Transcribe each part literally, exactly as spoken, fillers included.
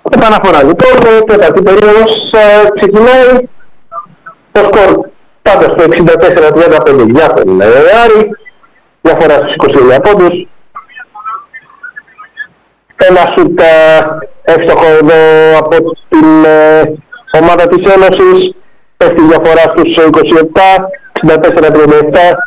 Επαναφορά λοιπόν, τέταρτη περίοδος ξεκινάει το σκορ πάντα στο εξήντα τέσσερα τριάντα πέντε για τον Άρη, διαφορά στους είκοσι εννέα πόντους. Ένα σουτ εύστοχο εδώ από την ε, ομάδα της Ένωσης, πέφτει διαφορά στους είκοσι επτά, εξήντα τέσσερα τριάντα επτά.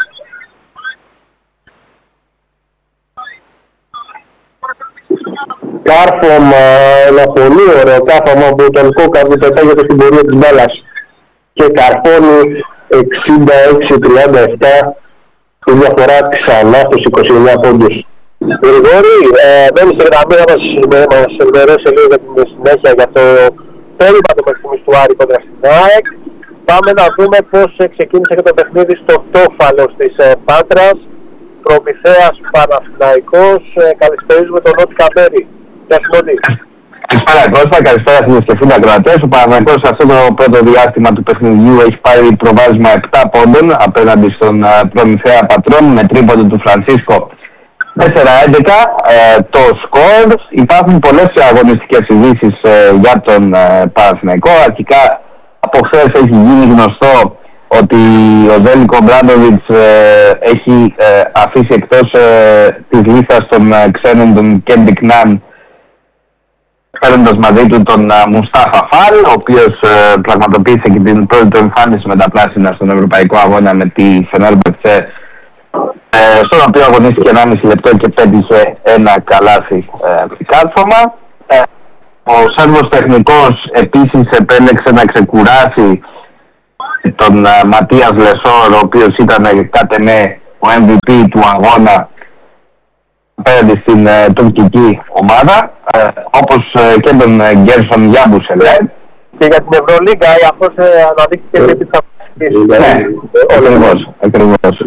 Κάρφωμα, ένα πολύ ωραίο κάρφωμα από τον Κόκαρδη, πετάγεται στην πορεία της μπάλας και καρφώνει εξήντα έξι τριάντα επτά, η διαφορά ξανά στους είκοσι εννέα πόντους. Γρηγόρη, μένει στη γραμμή να μας ενημερώσει λίγο για την συνέχεια για το τέλημα του παιχνίδι του Άρη κόντρα στην ΑΕΚ. Πάμε να δούμε πώς ξεκίνησε και το παιχνίδι στο Τόφαλο της Πάτρας. Προμηθέας Παναθηναϊκός, καλησπέριζουμε τον Νότι Καμπέρη. Γεια σου Νότι. Καλησπέρα Κώστα, καλησπέρα στις και φίλοι ακροατές. Ο Παναθηναϊκός σε αυτό το πρώτο διάστημα του παιχνιδιού έχει πάρει προβάδισμα επτά πόντων απέναντι στον Προμηθέα Πατρών με τρίποντο του Φρανσίσκο τέσσερα έντεκα ε, το σκορ. Υπάρχουν πολλές αγωνιστικές ειδήσεις ε, για τον ε, Παναθηναϊκό. Αρχικά από χθες έχει γίνει γνωστό ότι ο Ζέλικο Μπράντοβιτς ε, έχει ε, αφήσει εκτός ε, της λίστας των ε, ξένων τον Κέντικ Ναν, παίρνοντας μαζί του τον ε, Μουστάφα Φαλ, ο οποίος ε, πραγματοποίησε και την πρώτη του εμφάνιση με τα πράσινα στον Ευρωπαϊκό Αγώνα με τη Φενέρμπαχτσε, ε, στον οποίο αγωνίστηκε ενάμιση λεπτό και πέτυχε ένα καλάθι ε, κάρφωμα. Ε, ο Σέρβος τεχνικός επίσης επέλεξε να ξεκουράσει τον uh, Ματίας Λεσόρ, ο οποίος ήταν κατ' εμέ ο εμ βι πι του αγώνα απέναντι στην uh, τουρκική ομάδα, uh, όπως uh, και τον uh, Γκέρσον Γιάμπουσελε. Και για την Ευρωλίγκα, αφού αναδείχθηκε ότι θα παίσει. Ναι, ακριβώς, ακριβώς.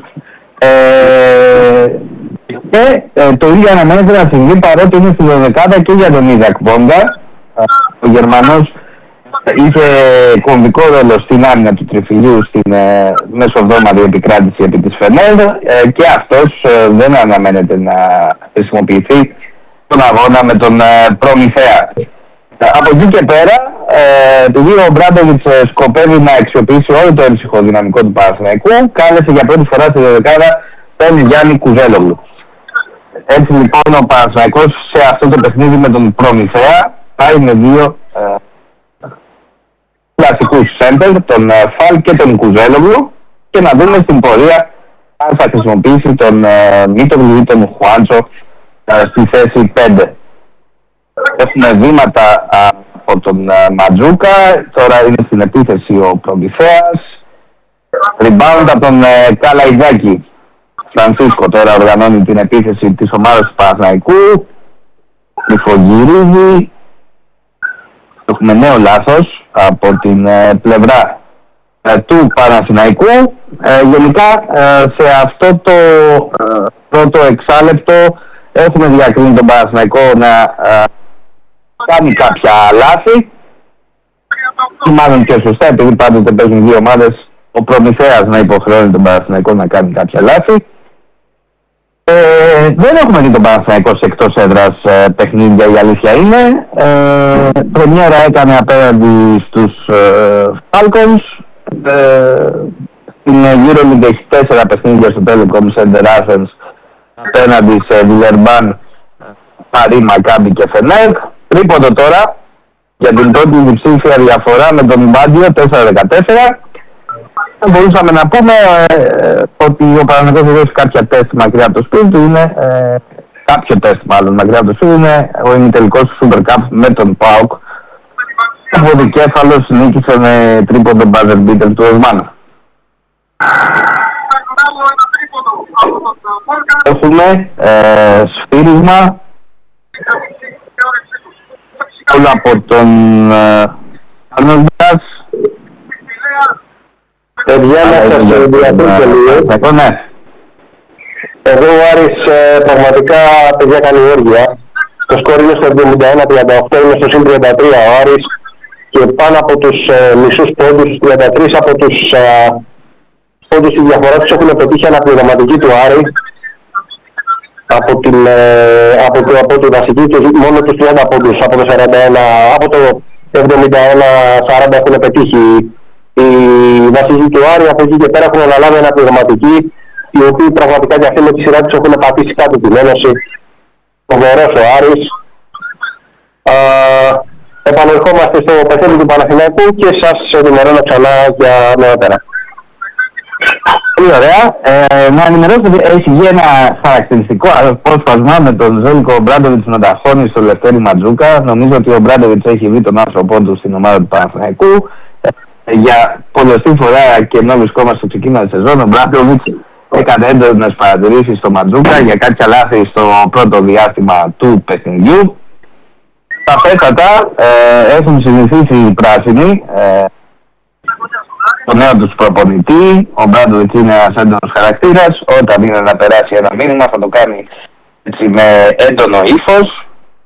Ε, και ε, το ίδιο αναμένεται να συμβεί, παρότι είναι στη δωδεκάδα και για τον Ιζακ Μπόγκα. Ο Γερμανός είχε κομβικό ρόλο στην άμυνα του τριφυλιού στην ε, μεσοβδόμαδη επικράτηση επί της Φενέρ ε, και αυτός ε, δεν αναμένεται να χρησιμοποιηθεί τον αγώνα με τον ε, Προμηθέα. Ε, από εκεί και πέρα, ε, επειδή ο Μπράντοβιτς ε, σκοπεύει να αξιοποιήσει όλο το έμψυχο δυναμικό του Παναθηναϊκού, κάλεσε για πρώτη φορά στη δωδεκάδα τον Γιάννη Κουζέλογλου. Έτσι λοιπόν ο Παναθηναϊκός σε αυτό το παιχνίδι με τον Προμηθέα πάει με δύο ε, κλασικούς σέντερ, τον uh, Φαλ και τον Κουζέλογλου, και να δούμε στην πορεία αν θα χρησιμοποιήσει τον uh, Μίτογλου ή τον Χουάντσο uh, στη θέση πέντε. Έχουμε βήματα uh, από τον uh, Ματζούκα, τώρα είναι στην επίθεση ο Προμηθέας. Rebound από τον uh, Καλαϊδάκη. Φρανσίσκο τώρα οργανώνει την επίθεση της ομάδας του Παναθηναϊκού. Κρυφογυρίζει. Έχουμε νέο λάθος από την ε, πλευρά ε, του Παναθηναϊκού. Ε, γενικά ε, σε αυτό το ε, πρώτο εξάλεπτο έχουμε διακρίνει τον Παναθηναϊκό να ε, κάνει κάποια λάθη, ή μάλλον και σωστά, επειδή πάντοτε παίζουν δύο ομάδες, ο Προμηθέας να υποχρεώνει τον Παναθηναϊκό να κάνει κάποια λάθη. Ε, δεν έχουμε δει τον Παναθηναϊκό σε εκτός έδρας ε, παιχνίδια, η αλήθεια είναι. Ε, πρεμιέρα έκανε απέναντι στους ε, Falcons. Ε, στην EuroLeague έχει τέσσερα παιχνίδια στο Telecom Center Athens απέναντι σε Βιλερμπάν, Παρί, Μακάμπι και Φενέρ. Τρίποντο τώρα για την πρώτη διψήφια διαφορά με τον Μπάντιο τέσσερα δεκατέσσερα. Μπορούσαμε να πούμε ε, ότι ο Παναθηναϊκός έχει δώσει κάποια τεστ μακριά από το σπίτι του, είναι ε, κάποιο τεστ μάλλον μακριά από το σπίτι, είναι ο ημιτελικός του Super Cup με τον ΠΑΟΚ. Ο Ποδικέφαλος νίκησε με τρίποντο buzzer beater του Οσμάνου. Έχουμε ε, σφύρισμα όλο από τον ε, Άρνοντας. Παιδιά, να σας διακρίνω λίγο. Ναι. Εδώ ο Άρης ε, πραγματικά, παιδιά, κάνει όργια. Το σκορ είναι στο εβδομήντα ένα τριάντα οκτώ, είναι στο συν τριάντα τρία ο Άρης και πάνω από τους ε, μισούς πόντους, τριάντα τρεις από τους ε, πόντους της διαφοράς τους έχουν πετύχει αναπληρωματική του Άρη. από την, ε, από το, από τη βασική και μόνο τους τριάντα πόντους από το σαράντα ένα, από το εβδομήντα ένα σαράντα έχουν πετύχει οι βασικοί του Άρη. Από εκεί και πέρα έχουν αναλάβει αναπληρωματικοί, οι οποίοι πραγματικά για αυτή με τη σειρά τους έχουν πατήσει κάτω την Ένωση. Ο Βορός ο Άρης. Α, επανερχόμαστε στο παιχνίδι του Παναθηναϊκού και σας ενημερώνω ξανά για νεότερα. Πολύ ωραία. Ε, να ενημερώσω ότι έχει βγει ένα χαρακτηριστικό απόσπασμα με τον Ζέλικο Μπράντοβιτς να ταχώνει στο Λευτέρη Ματζούκα. Νομίζω ότι ο Μπράντοβιτς έχει βρει τον άνθρωπό του στην ομάδα του Παναθηναϊκού. Ε, για πολλωστή φορά και ενώ βρισκόμαστε στο ξεκίνημα της σεζόν, ο Μπράντοβιτς έκανε έντονες παρατηρήσεις στο Ματζούκα για κάποια λάθη στο πρώτο διάστημα του παιχνιδιού. Σαφέστατα ε, έχουν συνηθίσει οι πράσινοι. Ε, το νέο τους προπονητή, ο Μπράντοβιτς είναι ένας έντονος χαρακτήρας. Όταν είναι να περάσει ένα μήνυμα θα το κάνει έτσι, με έντονο ύφος.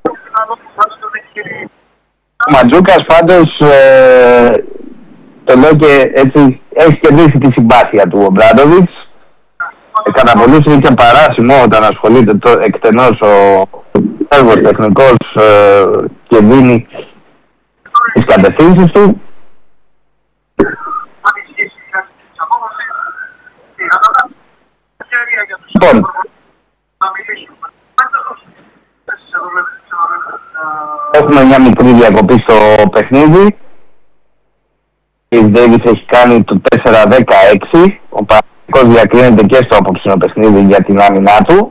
Ο Ματζούκας πάντως, ε, το λέω και έτσι, έχει κερδίσει τη συμπάθεια του ο Μπράντοβιτς. Ε, κατά πολλούς είναι και παράσιμο όταν ασχολείται το, εκτενώς ο έργος τεχνικός ε, και δίνει τις κατευθύνσεις του. Λοιπόν, έχουμε μια μικρή διακοπή στο παιχνίδι. Η Ντέιβις έχει κάνει το τέσσερα δεκαέξι. Ο Παναθηναϊκός διακρίνεται και στο απόψινο παιχνίδι για την άμυνά του.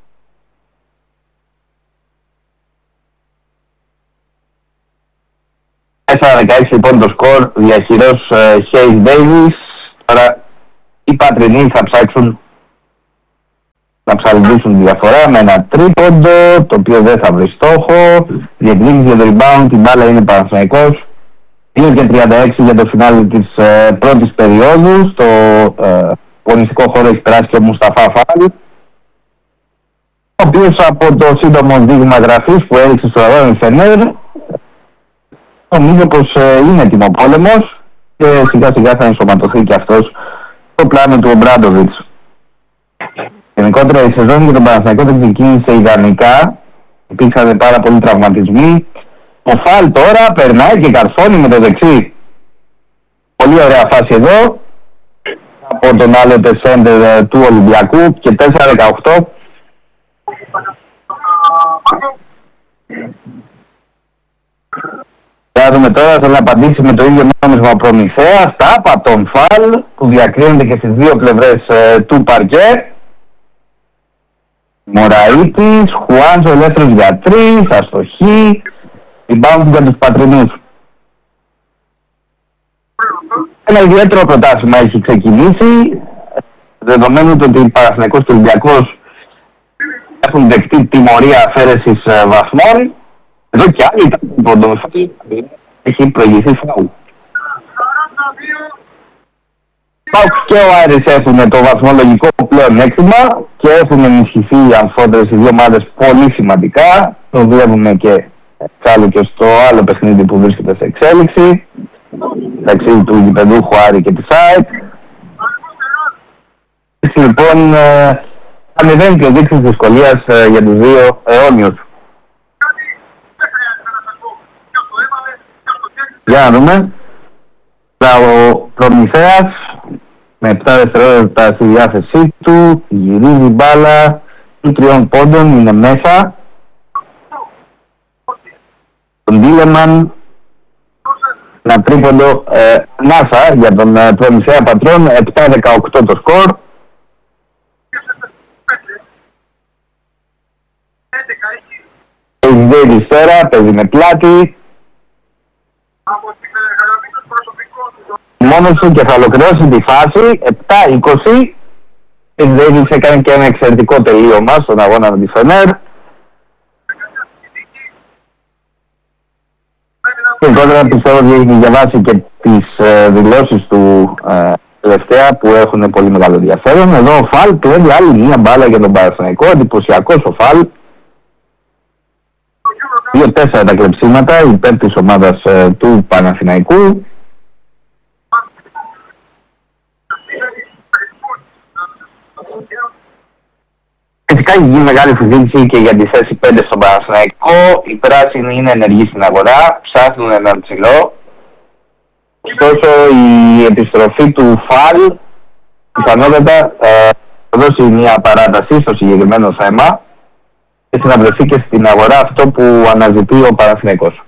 τέσσερα δεκαέξι λοιπόν το σκορ, διαχειρός Χέις Ντέιβις. Τώρα οι πατρινοί θα ψάξουν να ψαλιδίσουν τη διαφορά με ένα τρίποντο, το οποίο δεν θα βρει στόχο. Διεκδίκηση για το rebound, την μπάλα είναι Παναθηναϊκός. δύο και τριάντα έξι για το φινάλι της ε, πρώτης περίοδου. Στο ε, αγωνιστικό χώρο έχει περάσει και ο Μουσταφά Φάλ, ο οποίος από το σύντομο δείγμα γραφής που έριξε στο αγώνα Φενέρ, νομίζω πως ε, είναι έτοιμο πόλεμος και σιγά σιγά θα ενσωματωθεί και αυτός στο πλάνο του Μπράντοβιτς. Γενικότερα η σεζόν για τον Παναθηναϊκό δεν ξεκίνησε ιδανικά. Υπήρξαν πάρα πολλοί τραυματισμοί. Ο Φαλ τώρα περνάει και καρφώνει με το δεξί. Πολύ ωραία φάση εδώ από τον άλλο τεσέντερ του Ολυμπιακού και τέσσερα δεκαοκτώ. Θα δούμε τώρα, θέλω να απαντήσει με το ίδιο νόμισμα Προμηθέας. Τάπα από τον Φαλ που διακρίνεται και στις δύο πλευρές ε, του παρκέ. Μωραΐτης, Χουάνς ο ελεύθερος για τρεις, αστοχή, rebound για τους πατρινούς. Ένα ιδιαίτερο προτάσμα έχει ξεκινήσει, δεδομένου ότι ο Παναθηναϊκός και ο Ολυμπιακός έχουν δεχτεί τιμωρία αφαίρεσης βαθμών. Εδώ και άλλοι ήταν ποντομεφαλή, έχει προηγηθεί φάουλ. Πάουκ και ο Άρης έχουν το βαθμολογικό πλέον έκτημα και έχουν ενισχυθεί οι αμφότερες οι δύο ομάδες πολύ σημαντικά. Το βλέπουμε και εξάλλου και στο άλλο παιχνίδι που βρίσκεται σε εξέλιξη, μεταξύ του γηπεδούχου Άρη και της ΑΕΚ. Λοιπόν, ανεβαίνει και ο δείκτης δυσκολίας για τους δύο αιώνιους. Για να δούμε. Ο Προμηθέας με επτά δευτερόλεπτα στη διάθεσή του, γυρίζει μπάλα του τριών πόντων, είναι μέσα. Τον Τίλεμαν, ένα τρίποντο ε, νάσα για τον ε, Προμηθέα Πατρών, επτά δεκαοκτώ το σκορ. Έχει Ντέιβις τώρα, παίζει με πλάτη. Μόνος του και θα ολοκληρώσει τη φάση, επτά είκοσι. Η Ντέιβις έκανε και ένα εξαιρετικό τελείωμα στον αγώνα με τη Φενέρ. Και τώρα πιστεύω ότι έχει διαβάσει και τις ε, δηλώσεις του ε, τελευταία που έχουν πολύ μεγάλο ενδιαφέρον. Εδώ ο Φαλ κλέβει άλλη μία μπάλα για τον Παναθηναϊκό, εντυπωσιακός ο Φαλ. δύο τέσσερα τα κλεψίματα υπέρ της ομάδας ε, του Παναθηναϊκού. Φυσικά έχει γίνει μεγάλη συζήτηση και για τη θέση πέντε στον Παναθηναϊκό. Οι πράσινοι είναι ενεργοί στην αγορά, ψάχνουν έναν ψηλό. Ωστόσο η επιστροφή του Φαλ πιθανότατα θα δώσει μια παράταση στο συγκεκριμένο θέμα και να βρεθεί και στην αγορά αυτό που αναζητεί ο Παναθηναϊκός.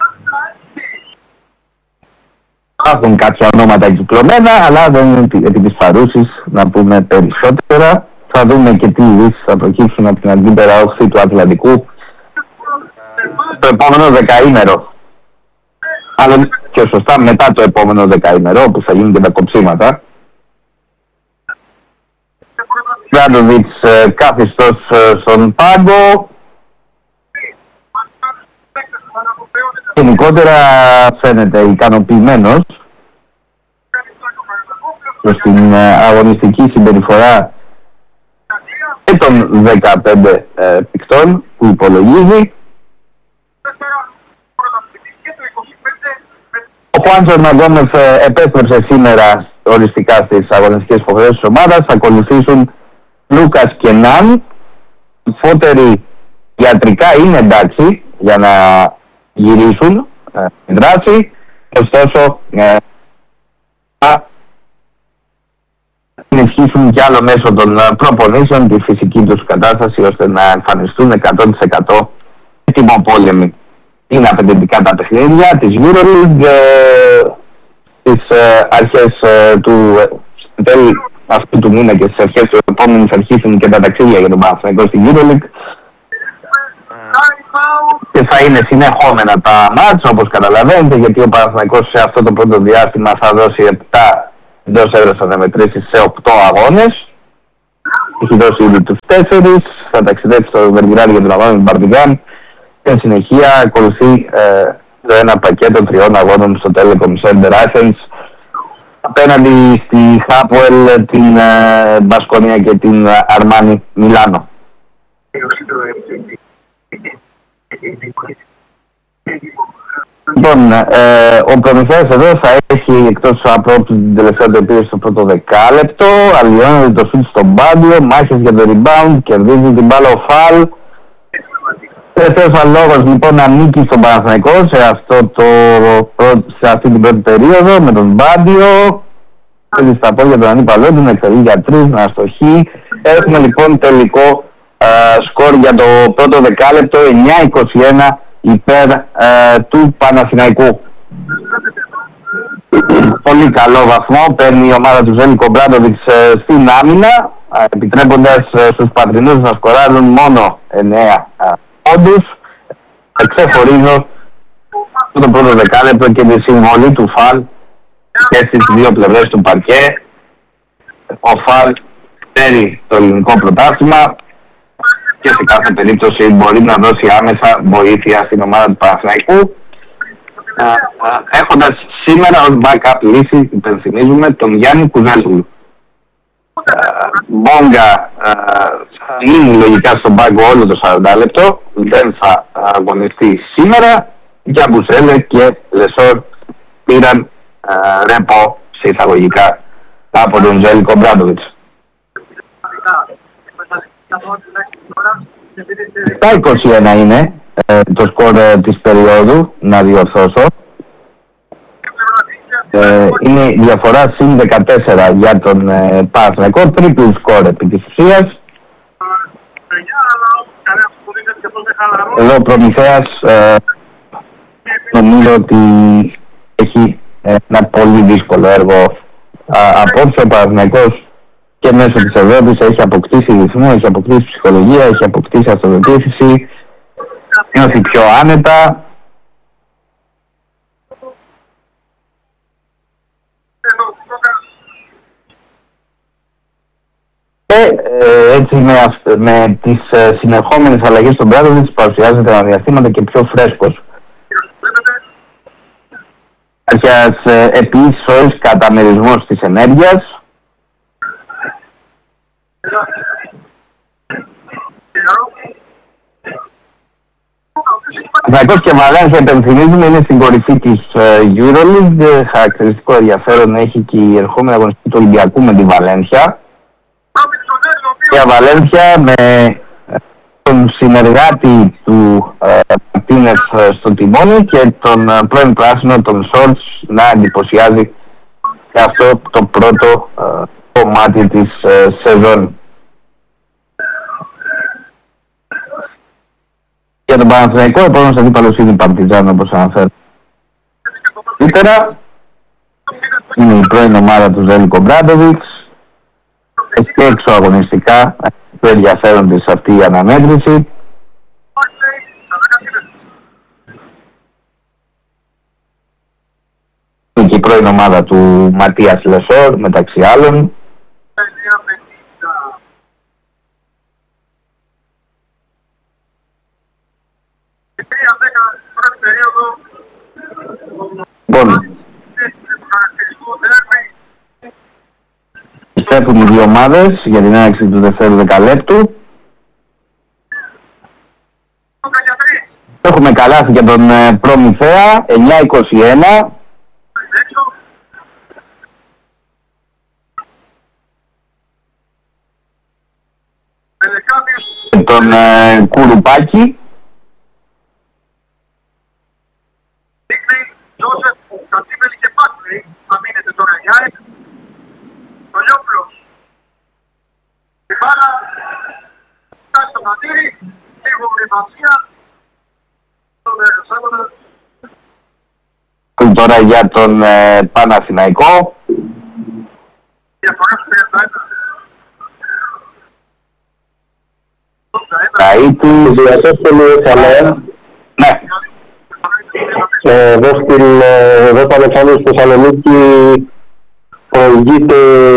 Υπάρχουν κάποια ονόματα εκδηλωμένα, αλλά δεν είναι επί της παρούσης να πούμε περισσότερα. Θα δούμε και τι ειδήσεις θα προκύψουν από την αντίπερα όχθη του Ατλαντικού το επόμενο δεκαήμερο. Αλλά και σωστά μετά το επόμενο δεκαήμερο, που θα γίνουν και τα κοψίματα. Βράντοβιτς κάθιστος στον πάγκο. Γενικότερα φαίνεται ικανοποιημένος προς την αγωνιστική συμπεριφορά και των δεκαπέντε ε, παικτών που υπολογίζει. Ο Χουάντσο Μαγκόμεφ επέστρεψε σήμερα οριστικά στις αγωνιστικές υποχρεώσεις της ομάδας. Θα ακολουθήσουν Λούκας και Ναν. Οι φώτεροι ιατρικά είναι εντάξει για να γυρίσουν ε, την δράση. Ωστόσο ε, θα ενισχύσουν κι άλλο μέσω των προπονήσεων τη φυσική τους κατάσταση ώστε να εμφανιστούν εκατό τοις εκατό τιμοπόλεμοι. Είναι απαιτητικά τα παιχνίδια της EuroLeague ε, στις ε, αρχές ε, του ε, τέλη αυτού του μήνα και στις αρχές του επόμενου θα αρχίσουν και τα ταξίδια για τον Παναθηναϊκό στην EuroLeague και θα είναι συνεχόμενα τα μάτς όπως καταλαβαίνετε, γιατί ο Παναθηναϊκός σε αυτό το πρώτο διάστημα θα δώσει επτά εντός έδρας αναμετρήσεις σε οκτώ αγώνες. Έχει δώσει ήδη τους τέσσερις, θα ταξιδέψει στο Βελιγράδι για τον αγώνα του Παρτιζάν και εν συνεχεία ακολουθεί ε, το ένα πακέτο τριών αγώνων στο Telecom Center Athens απέναντι στη Χάπουελ, την ε, Μπασκονία και την Αρμάνι Μιλάνο. Λοιπόν, ε, ο Προμηθέας εδώ θα έχει εκτός από την τελευταία του επίρρηση στο πρώτο δεκάλεπτο, αλλοιώνεται το σουτ στο μπάντιο, μάχες για το rebound, κερδίζει την μπάλα ο Φαλ. Τελευταίος λόγος λοιπόν ανήκει στον Παναθηναϊκό σε, αυτό το, σε αυτή την πρώτη περίοδο με τον μπάντιο. Θέλει στα πόδια των αντίπαλών του να εξελίγει για τρεις, να αστοχεί. Έχουμε λοιπόν τελικό ε, σκορ για το πρώτο δεκάλεπτο εννιά είκοσι ένα υπέρ ε, του Παναθηναϊκού. Πολύ καλό βαθμό παίρνει η ομάδα του Ζέλικο Μπράντοβιτς ε, στην άμυνα, ε, επιτρέποντας ε, στους πατρινούς να σκοράρουν μόνο εννέα ε, πόντους. Ξεχωρίζω το πρώτο δεκάλεπτο και τη συμβολή του Φαλ και στις δύο πλευρές του παρκέ. Ο Φαλ ξέρει το ελληνικό πρωτάθλημα και σε κάθε περίπτωση μπορεί να δώσει άμεσα βοήθεια στην ομάδα του Παναθηναϊκού, έχοντας σήμερα ως backup λύση, υπενθυμίζουμε, τον Γιάννη Κουζέλογλου. Μπόγκα θα είναι λογικά στον πάγκο όλο το σαράντα λεπτό, δεν θα αγωνιστεί σήμερα. Για Μπουσέλε και Λεσόρ πήραν ρεπό σε εισαγωγικά από τον Ζέλικο Μπράντοβιτς. Τα είκοσι ένα είναι ε, το σκορ ε, της περίοδου, να διορθώσω. Ε, είναι η διαφορά συν δεκατέσσερα για τον ε, Παναθηναϊκό, τρίπλου σκορ επί της ουσίας. Εδώ ο Προμηθέας ε, νομίζω ότι έχει ε, ένα πολύ δύσκολο έργο. Απόψε ο Παναθηναϊκός και μέσω της Ευρώπης έχει αποκτήσει ρυθμό, έχει αποκτήσει ψυχολογία, έχει αποκτήσει αυτοδιοίκηση, νιώθει πιο άνετα. Και ε, έτσι με, με τις ε, συνεχόμενες αλλαγές στον Μπράντοβιτς παρουσιάζεται ένα διαστήματα και πιο φρέσκος. Αρχιάς ε, επίσης καταμερισμός της ενέργειας. Παναθηναϊκός και Βαλένθια, επενθυμίζουμε, είναι στην κορυφή της uh, EuroLeague. Χαρακτηριστικό ενδιαφέρον έχει και η ερχόμενη αγωνιστική του Ολυμπιακού με τη Βαλένθια. για Βαλένθια με τον συνεργάτη του Μαρτίνες στο τιμόνι και τον πρώην πράσινο, τον Σόλτς, να εντυπωσιάζει και αυτό το πρώτο κομμάτι της σεζόν. Για τον Παναθηναϊκό, ο επόμενος αντίπαλος είναι η Παρτιζάν, όπως αναφέρω. Ύστερα είναι η πρώην ομάδα του Ζέλικο Μπράντοβιτς. Έχει και έξω αγωνιστικά το ενδιαφέρον της αυτή η αναμέτρηση. Είναι και η πρώην ομάδα του Ματίας Λεσόρ, μεταξύ άλλων. Λοιπόν, επιστρέφουν οι δύο ομάδες για την έναρξη του δευτέρου δεκαλέπτου. Έχουμε καλάθι για τον Προμηθέα, εννιά είκοσι ένα. Τον ε, Κουρουπάκη. Τώρα για τον ε, Παναθηναϊκό. Καΐτου, διασώστολοι Σαλέα. Ναι. Εδώ στην εδώ στο Αλεξάνδρου στη Θεσσαλονίκη προηγείται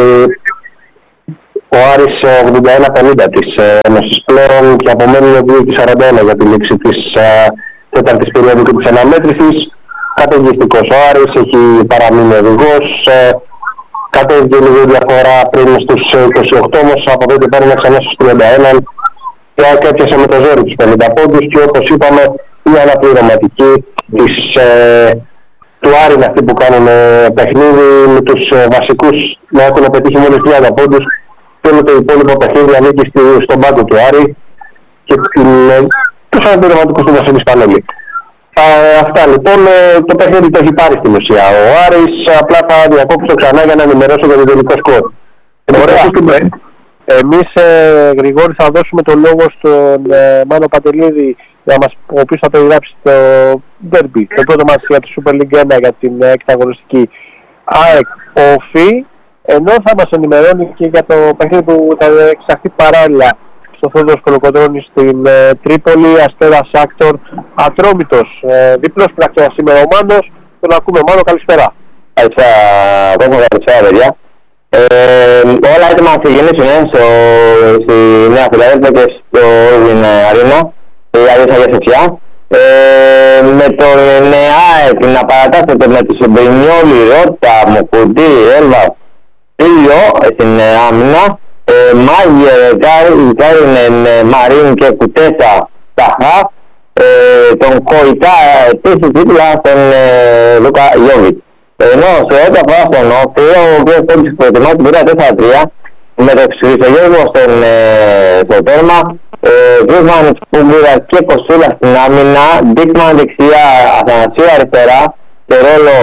ο Άρης ογδόντα ένα πενήντα της Ένωσης πλέον και απομένει δύο και σαράντα ένα για τη λήξη της τέταρτης περίοδου και της αναμέτρησης. Καταιγιστικός ο Άρης, έχει παραμείνει οδηγός, κατέβηκε λίγο διαφορά πριν στους είκοσι οκτώ, όμως από τότε πέρα ξανά στους τριάντα ένα και έπιασε με το ζόρι τους πενήντα πόντους και όπως είπαμε η αναπληρωματική της, ε, του Άρη είναι αυτοί που κάνουν ε, παιχνίδι με τους ε, βασικούς να έχουν πετύχει μόλις τριάντα πόντους και με το υπόλοιπο παιχνίδι ανήκει στον πάγκο του Άρη και την, ε, τους αναπληρωματικούς του Βασίλη Σπανέλη. Α, αυτά λοιπόν, το παιχνίδι το έχει πάρει στην ουσία ο Άρης, απλά θα διακόψω ξανά για να ενημερώσω για το τελικό σκορ. Ωραία. Εμείς ε, Γρηγόρη θα δώσουμε το λόγο στον ε, Μάνο Παντελίδη για μας, ο οποίος θα περιγράψει το ντέρμπι, το πρώτο μας για τη Super League ένα για την έκτη αγωνιστική ΑΕΚ ΟΦΗ, ενώ θα μας ενημερώνει και για το παιχνίδι που θα εξαχθεί παράλληλα στο Θόδωρος Κολοκοτρώνης στην ε, Τρίπολη, Αστέρας Άκτορ Ατρόμητος. Ε, διπλός πράκτορας σήμερα ο Μάνος. Τον ακούμε. Μάνο, καλησπέρα. Καλησπέρα, καλησπέρα παιδιά. Ε, όλα έτοιμα να ξεκινήσουν ε, στο, στη Νέα Φιλαδέλφια και στο Όρβιν Αρίνα, η Αγία Σοφιά. Ε, με τον ΑΕΚ να παρατάσσεται με τη Σεμπρινιόλη, Ρώτα, Μοκουντή, Έλβα, Τίλιο στην άμυνα. Ε, Μάγερ, Κάρινεν, Μαρίν και Κουτέσα στα χαφ. Ε, τον Κοϊτά επίσης δίπλα στον ε, Λούκα Γιώβιτ. Ενώ σε ό,τι αφορά στον Όφη, ο οποίος πόντησε προετοιμάσει την πορεία τέσσερα τρία με το Χρυσογεύγο στον ε, στο τέρμα, Γκρίσμαν Πούμπουρα και Κοσούλα στην άμυνα, Ντίκμαν δεξιά, Αθανασίου αριστερά, σε ρόλο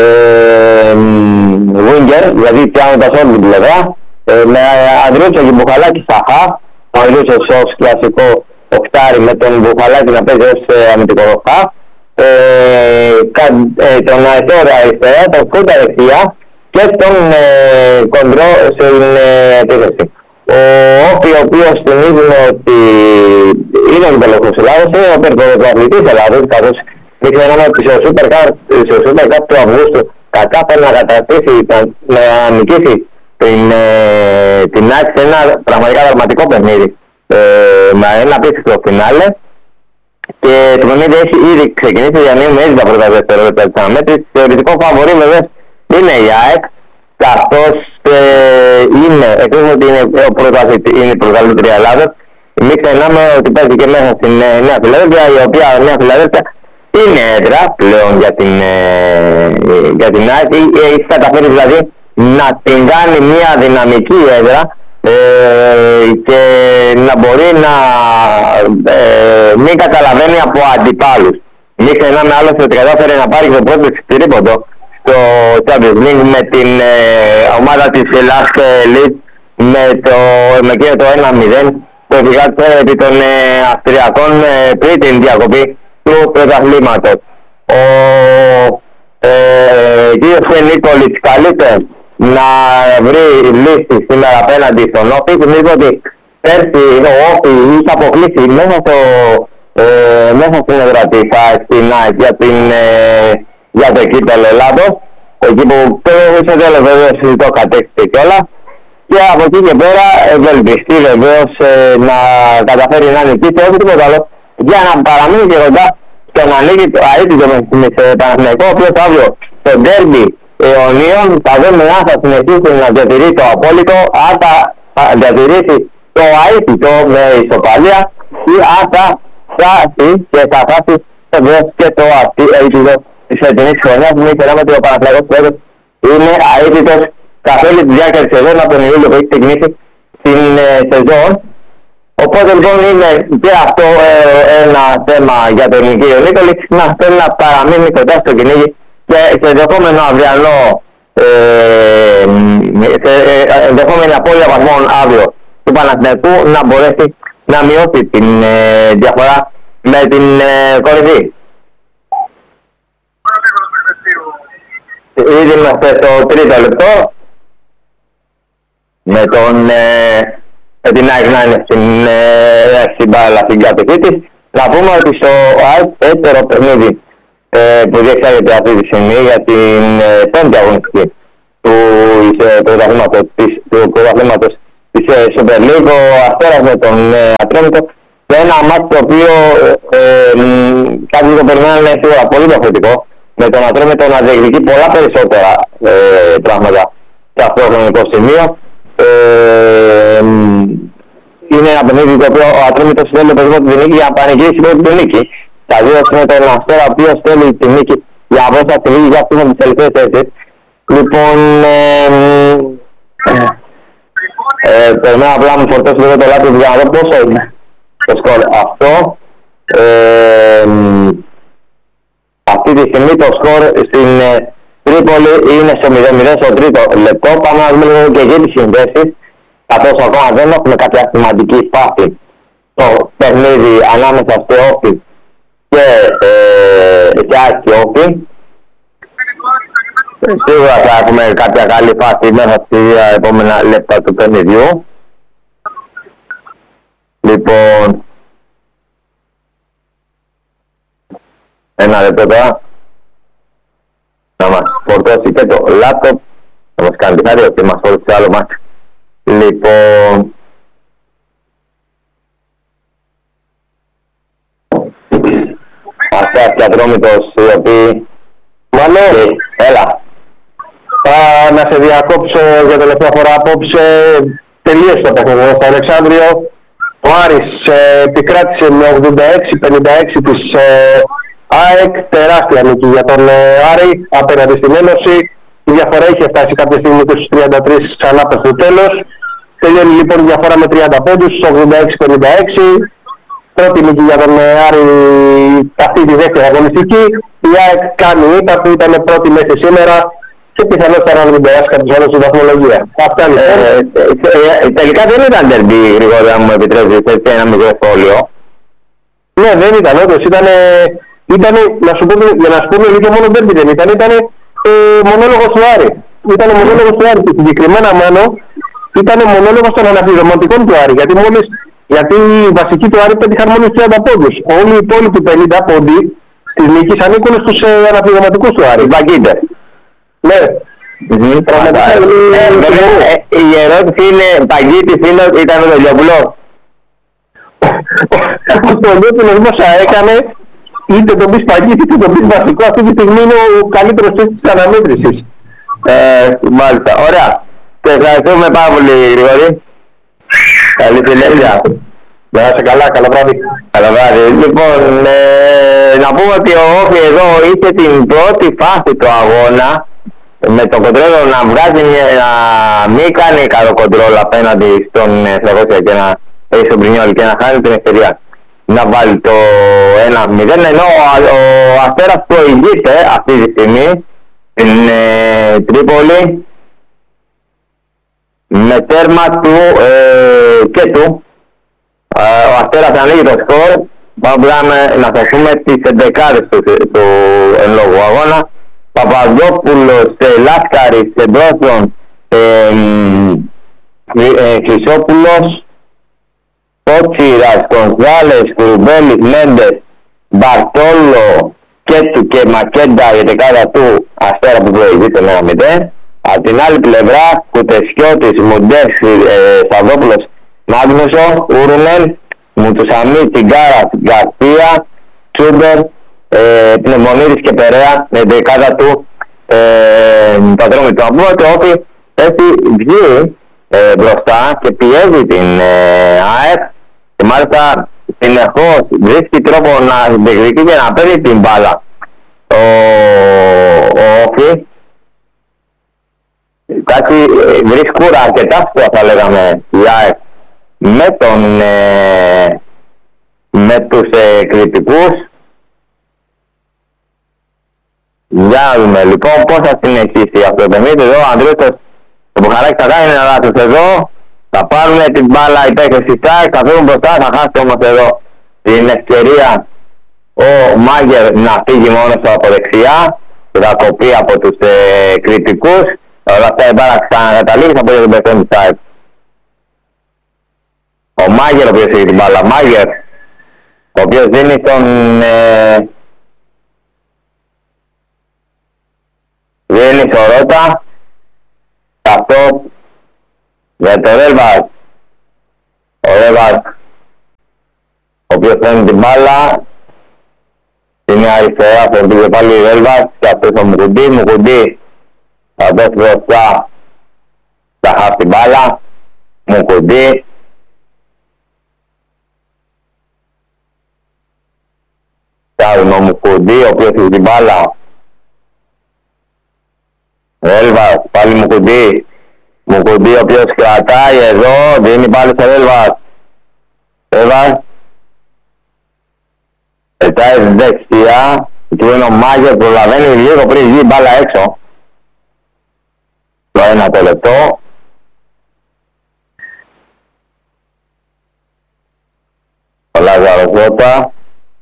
Βούγκερ, δηλαδή πιάνοντας όλη την πλευρά, ε, με Ανδρούτσο και Μπουχαλάκη στα χαφ, ο Ανδρούτσος ως κλασικό οκτάρι με τον Μπουχαλάκη να παίζει ως αμυντικό χαφ. Ε, κα, ε, τον Αεθόρα αριστερά, τον Κούτα δεξιά και τον ε, Κοντρό στην ε, επίθεση. Ο Όφη, ο οποίος θυμίζουμε ότι είναι ο κυπελούχος Ελλάδος, είναι ο πρωταθλητής Ελλάδος, καθώς μην ξεχνάμε ότι σε Super Cup, σε Super Cup του Αυγούστου κατάφερε να καταστήσει, να νικήσει την, ε, την άκρη σε ένα πραγματικά δραματικό παιχνίδι ε, με ένα απίστευτο φινάλε. Και το παιχνίδι έχει ήδη ξεκινήσει, διανύουμε ήδη τα πρώτα δευτερόλεπτα της αναμέτρησης. Θεωρητικό φαβορί βέβαια είναι η ΑΕΚ, καθώς ε, είναι, εκτός ότι είναι, είναι η πρωταθλήτρια Ελλάδας, μην ξεχνάμε ότι παίζει και μέσα στην ε, Νέα Φιλαδέλφια, η οποία η Νέα Φιλαδέλφια είναι έδρα πλέον για την, ε, για την ΑΕΚ. Έχει καταφέρει δηλαδή να την κάνει μια δυναμική έδρα ε, και να μπορεί να ε, μην καταλαβαίνει από αντιπάλους. Μην ξεχνάμε άλλωστε ότι κατάφερε να πάρει το πρώτο τρίποντο στο Champions League με την ε, ομάδα της Last Elite με το, με το ένα μηδέν το εφηγάται επί των ε, Αυστριακών ε, πριν την διακοπή του πρωταθλήματος. Ο ε, κ. Νίκολιτς καλείται να βρει λύση σήμερα απέναντι στον Όφη. Θυμίζω ότι πέρσι ο Όφη είχε αποκλείσει μέσα, στο, ε, μέσα στην έδρα της στην ΑΕΚ για, την, ε, για το κύπελλο Ελλάδος, εκεί που στο τέλος βέβαια συζητώ κατέκτησε κιόλας, και από εκεί και πέρα ευελπιστεί βεβαίως ε, να καταφέρει να νικήσει όχι τίποτα άλλο για να παραμείνει και κοντά και να ανοίγει το αίτητο με Παναθηναϊκό, ο οποίος αύριο στο ντέρμπι αιωνίων θα δούμε αν θα συνεχίσει να διατηρεί το απόλυτο, αν θα διατηρήσει το αίτητο με ισοπαλία ή αν θα φτάσει και θα φτάσει και το αίτητο της φετινής χρονιάς. Μην ξεχνάμε ότι ο Παναθηναϊκός πρόεδρος είναι αίτητος καθ' όλη τη διάρκεια της σεζόν από τον Ιούλιο που έχει ξεκινήσει την ε, σεζόν. Οπότε λοιπόν είναι και αυτό ε, ένα θέμα για τον κύριο Νίκολιτς, να θέλει να παραμείνει κοντά στο κυνήγι και σε ενδεχόμενο αυριανό, ε, σε ε, ενδεχόμενη απώλεια βαθμών αύριο του Παναθηναϊκού να μπορέσει να μειώσει την ε, διαφορά με την ε, κορυφή. Ήδη είμαστε στο τρίτο λεπτό με τον ε, με την ΑΕΚ να είναι στην ε, μπάλα στην κατοχή της. Να πούμε ότι στο δεύτερο παιχνίδι ε, που διεξάγεται αυτή τη στιγμή για την ε, πέμπτη αγωνιστική του πρωταθλήματος της, της ε, Super League, ο Αστέρας με τον ε, Ατρόμητο, σε ένα μάτι το οποίο ε, ε, κάποιοι το περιμένουν σίγουρα πολύ διαφορετικό, με τον Ατρόμητο να διεκδικεί πολλά περισσότερα ε, πράγματα σε αυτό το χρονικό σημείο. Ε, είναι ένα παιχνίδι το οποίο ο Ατρόμητος θέλει το την νίκη για να πανηγυρίσει πρώτη την νίκη. Θα δει με τον Αστέρα ο οποίος θέλει την νίκη για να μπορέσει να τη βγει για αυτήν τις τελευταίες θέσεις. Λοιπόν, ε, περιμένω απλά μου φορτώσει λίγο το λάθος για να δω πόσο είναι το σκορ αυτό. Ε, αυτή τη στιγμή το σκορ στην Τρίπολη είναι στο μηδέν μηδέν στο τρίτο λεπτό. Πάμε να δούμε λίγο και για τις συνδέσεις, καθώς ακόμα δεν έχουμε κάποια σημαντική φάση στο παιχνίδι ανάμεσα στο Όφη και Άκη Όφη. Σίγουρα θα έχουμε κάποια καλή φάση μέσα στις επόμενα λεπτά του παιχνιδιού. Λοιπόν, ένα λεπτό τώρα να μας φορτώσει και το λάπτοπ, να μας κάνει τη χάρη ότι μας φορτώσει άλλο μάτι. Λοιπόν, αυτά και Ατρόμητος οι οποίοι... Μανώ, έλα. Θα να σε διακόψω για τελευταία φορά απόψε, τελείωσε το παιχνίδι στο Αλεξάνδριο. Ο Άρης ε, επικράτησε με ογδόντα έξι πενήντα έξι της ε, ΑΕΚ, τεράστια νίκη για τον ε, Άρη απέναντι στην Ένωση. Η διαφορά είχε φτάσει κάποια στιγμή στους τριάντα τρία ξανά προς το τέλος. Τελειώνει λοιπόν η διαφορά με τριάντα πόντους, ογδόντα έξι πενήντα έξι. Πρώτη νίκη για τον ε, Άρη αυτή τη δεύτερη αγωνιστική. Η ΑΕΚ κάνει ήττα που ήταν πρώτη μέχρι σήμερα και πιθανώς θα να την περάσει κάποιος άλλος στην βαθμολογία. Αυτά λοιπόν. Ε, ε, ε, τελικά δεν ήταν τερμπή, Γρηγόρη, αν μου επιτρέπεις έτσι ένα μικρό σχόλιο. Ναι, δεν ήταν, όντως ήταν, ήταν, να σου πούμε, για να σου πούμε λίγο μόνο τερμπή δεν ήταν, ήταν ε, μονόλογος του Άρη. Ήταν μονόλογος του Άρη και συγκεκριμένα μόνο ήταν μονόλογος των αναπληρωματικών του Άρη. Γιατί μόλις, γιατί η βασική του Άρη πέτυχαν μόλις τριάντα πόντους. Όλοι οι υπόλοιποι πενήντα πόντοι της νίκης ανήκουν στους ε, αναπληρωματικούς του Άρη. Μπαγκίντερ. Ναι. Η ερώτηση είναι, Παγκίτης είναι, ήταν ο Δελιοπουλός. Ο Δελιοπουλός όσα έκανε, είτε τον πεις Παγκίτη είτε τον πεις βασικό, αυτή τη στιγμή είναι ο καλύτερος της αναμέτρησης. Μάλιστα, ωραία. Και ευχαριστούμε πάρα πολύ, Γρηγόρη. Καλή συνέχεια. Να είσαι καλά, καλά βράδυ. Καλά βράδυ. Λοιπόν, ε, να πούμε ότι ο Όφη εδώ είχε την πρώτη φάση του αγώνα με το κοντρόλο να βγάζει, να μην κάνει καλό κοντρόλο απέναντι στον Σεραγώσια και να έχει στον Πρινιόλ και να χάνει την ευκαιρία να βάλει το ένα μηδέν, ενώ ο, ο Αστέρας προηγείται αυτή τη στιγμή στην ε, Τρίπολη με τέρμα του ε, και του. Ε, ο Αστέρας ανοίγει το σκορ. Πάμε να θέσουμε τις εντεκάδες του, του εν λόγω αγώνα. Παπαδόπουλος, Λάσκαρης, Μπρόσον, ε, ε, Χρυσόπουλος, Κότσιρας, Κονζάλες, Κουρουμπέλης, Μέντες, Μπαρτόλο, Κέτου και Μακέντα, η δεκάδα του Αστέρα που προηγείται με ένα μηδέν. Από την άλλη πλευρά, Κουτεσιώτης, Μουντές, ε, Σταυρόπουλος, Μάγνουσο, Ούρουνεν, Μουτσουσαμί, Τσιγκάρα, Γκαρσία, Τσούμπερ, ε, Πνευμονίδης και Περέα με την δεκάδα του ε, Πατρόμι του Αμπού, και όχι έχει βγει ε, μπροστά και πιέζει την ε, ΑΕΠ και μάλιστα συνεχώς βρίσκει τρόπο να διεκδικεί και να παίρνει την μπάλα ο, ο Όφη. Κάτι βρίσκουν αρκετά σπούρα, θα λέγαμε, η ΑΕΠ με, τον, ε, με τους ε, κριτικούς. Για να δούμε λοιπόν πώς θα συνεχίσει αυτό το παιχνίδι. Εδώ ο Ανδρέας το Μπουχαράκη θα κάνει ένα λάθος εδώ. Θα πάρουν την μπάλα οι παίκτες της ΣΑΕΚ, θα φύγουν μπροστά, θα χάσει όμως εδώ την ευκαιρία ο Μάγκερ να φύγει μόνος του από δεξιά και θα κοπεί από τους ε, κριτικούς. Όλα αυτά η μπάλα ξανακαταλήγει από τον παιχτών της ΣΑΕΚ. Ο Μάγκερ ο οποίος έχει την μπάλα, Μάγκερ ο οποίος δίνει στον ε, δίνει στο Ρώτα, αυτό για το Ρέλβας, ο Ρέλβας ο οποίος παίρνει την μπάλα, είναι αριστερά, θα πήγε πάλι ο Ρέλβας και αυτός ο Μουκουντή, Μουκουντή θα δώσει μπροστά, θα χάσει την μπάλα, Μουκουντή, Κάρουν ο Μουκουντή, ο οποίος έχει την μπάλα, Ρέλβας, πάλι Μουκουντή, Μουκουντή ο οποίος κρατάει εδώ, δίνει πάλι στο Ρέλβας, Ρέλβας, πετάει δεξιά, και είναι ο Μάγερ, προλαβαίνει λίγο πριν βγει μπάλα έξω, το ένα το λεπτό. Ο Λάζαρος Ρώτα,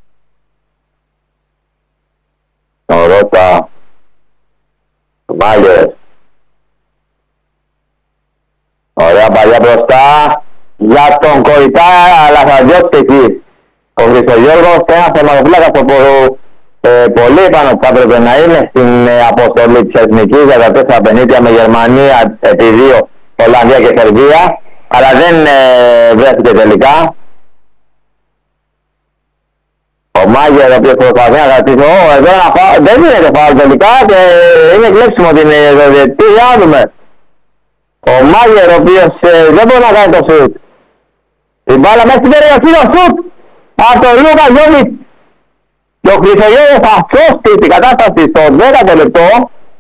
ο Ρώτα, ο Μάγερ, ωραία παλιά μπροστά για τον Κοριτά, αλλά θα διώξει εκεί ο Χρυσογιώργος και ένας θεματοφύλακας από ε, πολύ πάνω που θα έπρεπε να είναι στην ε, αποστολή της Εθνικής για τα τέσσερα παιχνίδια με Γερμανία επί δύο, Ολλανδία και Σερβία, αλλά δεν ε, βρέθηκε τελικά. Ο Μάγερ ο οποίος προσπαθεί να κρατήσει, ω, εδώ να φάω, δεν είναι το φάω τελικά και είναι κλέψιμο την ε, τι να δούμε. Ο Μάγερ ο οποίος ε, δεν μπορεί να κάνει το σουτ. Η μπάλα μέσα στην περιοχή το σουτ από τον Λούκα Γιώβιτς. Και ο Χρυσογιώργος θα σώσει την κατάσταση στο δέκατο λεπτό.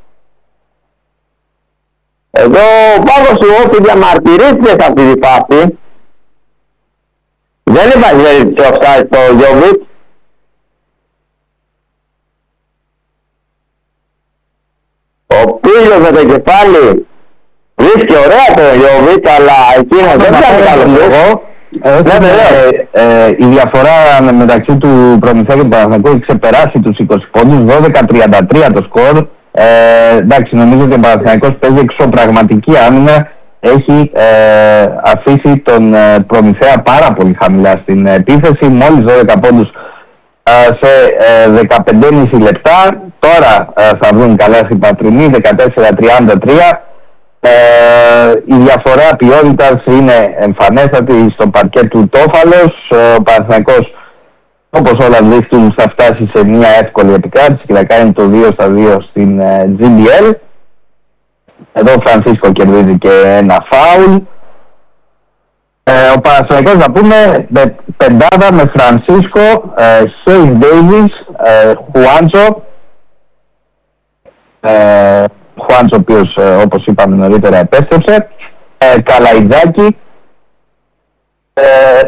Εδώ ο Παύλος του Όφη διαμαρτυρήθηκε σε αυτή τη φάση. Δεν υπάρχει περίπτωση offside στο Γιώβιτς. Ο Πίλιος με το κεφάλι βρίσκει ωραία το Γιώβιτς, αλλά εκείνος δεν κάνει καλό λόγο. Η διαφορά μεταξύ του Προμηθέα και του Παναθηναϊκού έχει ξεπεράσει τους είκοσι πόντους, δώδεκα τριάντα τρία το σκορ. Ε, εντάξει, νομίζω ότι ο Παναθηναϊκός παίζει εξωπραγματική άμυνα. Έχει ε, αφήσει τον ε, Προμηθέα πάρα πολύ χαμηλά στην επίθεση, μόλις δώδεκα πόντους ε, σε ε, δεκαπέντε κόμμα πέντε λεπτά. Τώρα ε, θα βγουν καλά στην Πατρινή, δεκατέσσερα τριάντα τρία. Ε, η διαφορά ποιότητας είναι εμφανέστατη στο παρκέ του Τόφαλος. Ο Παναθηναϊκός, όπως όλα δείχνουν, θα φτάσει σε μια εύκολη επικράτηση και θα κάνει το δύο στα δύο στην ε, τζι μπι ελ. Εδώ ο Φρανσίσκο κερδίζει και ένα φάουλ. Ε, ο Παναθηναϊκός, να πούμε, με πεντάδα με Φρανσίσκο, ε, Χέις Ντέιβις, ε, Χουάντζο, ε, Χουάντς, ο οποίος ε, όπως είπαμε νωρίτερα επέστρεψε, ε, Καλαϊτζάκη ε,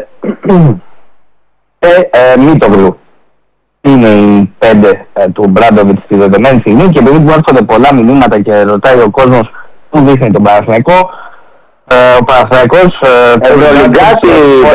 και ε, Μίτογλου. Είναι οι πέντε ε, του Μπράντοβιτς στη δεδομένη στιγμή, και επειδή μου έρχονται πολλά μηνύματα και ρωτάει ο κόσμος που δείχνει τον Παναθηναϊκό, ε, ο Παναθηναϊκός Ευρωλυγκάτη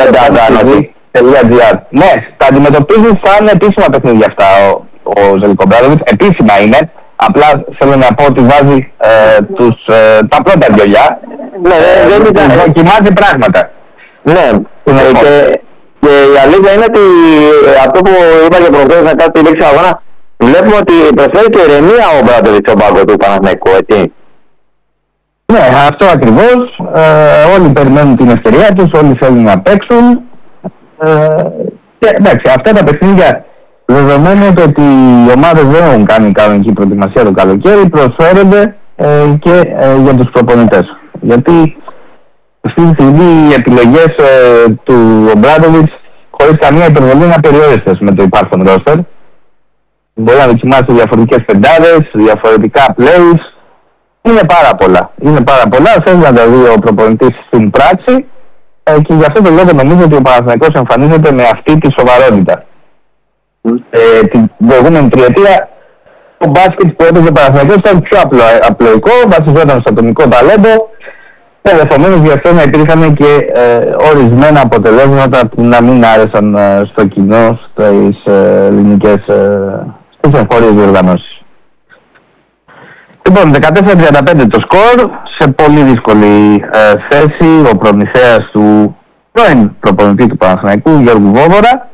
.gr. Ναι, τα αντιμετωπίζει σαν επίσημα παιχνίδια αυτά ο, ο Ζελικό Μπράντοβιτς. Επίσημα είναι. Απλά θέλω να πω ότι βάζει ε, τους, ε, τα πρώτα βιολιά. Ναι, δεν ήταν. Δοκιμάζει πράγματα. Ναι, ε, και, και η αλήθεια είναι ότι αυτό που είπα και προχθές να κάνω τη λέξη αγώνα, βλέπουμε ότι προσφέρει και ηρεμία ο Μπράντοβιτς στον πάγκο του Παναθηναϊκού, έτσι. Ναι, αυτό ακριβώς. Ε, όλοι περιμένουν την ευκαιρία τους, όλοι θέλουν να παίξουν. Ε, και εντάξει, αυτά τα παιχνίδια, δεδομένου ότι οι ομάδες δεν έχουν κάνει κανονική προετοιμασία το καλοκαίρι, προσφέρονται ε, και ε, για τους προπονητές. Γιατί αυτή τη στιγμή οι επιλογές ε, του Ομπράντοβιτς, χωρίς καμία υπερβολή, είναι απεριόριστες με το υπάρχον ρόστερ. Μπορεί να δοκιμάσει διαφορετικές πεντάδες, διαφορετικά plays. Είναι πάρα πολλά. Είναι πάρα πολλά. Θέλει να τα δει ο προπονητής στην πράξη, ε, και γι' αυτό το λόγο νομίζω ότι ο Παναθηναϊκός εμφανίζεται με αυτή τη σοβαρότητα. Mm. Ε, την προηγούμενη τριετία το μπάσκετ που έπαιζε ο Παναθηναϊκός ήταν πιο απλο, απλοϊκό, βασιζόταν στο ατομικό ταλέντο, και ενδεχομένως γι' αυτό να υπήρχαν και ε, ορισμένα αποτελέσματα που να μην άρεσαν ε, στο κοινό, στις ε, ελληνικές, ε, στις εγχώριες διοργανώσεις. Λοιπόν, δεκατέσσερα τριάντα πέντε το σκορ, σε πολύ δύσκολη ε, θέση ο προμηθέας του πρώην προπονητή του Παναθηναϊκού, Γιώργου Βόβορα.